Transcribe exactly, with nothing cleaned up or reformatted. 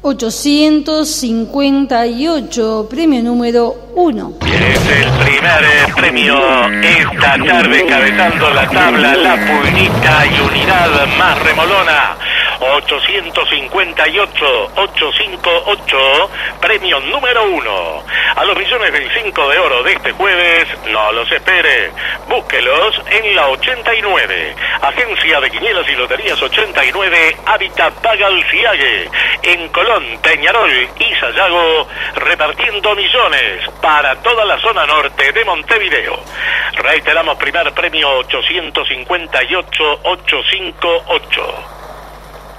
ochocientos cincuenta y ocho, premio número uno. Es el primer premio esta tarde, encabezando la tabla, la pulguita y unidad más remolona. ochocientos cincuenta y ocho, ochocientos cincuenta y ocho, premio número uno. A los millones veinticinco de oro de este jueves, no los espere. Búsquelos en la ochenta y nueve. Agencia de Quinielas y Loterías ochenta y nueve, Hábitat Pagalciague. En Colón, Peñarol y Sayago, repartiendo millones para toda la zona norte de Montevideo. Reiteramos, primer premio ochocientos cincuenta y ocho, ochocientos cincuenta y ocho.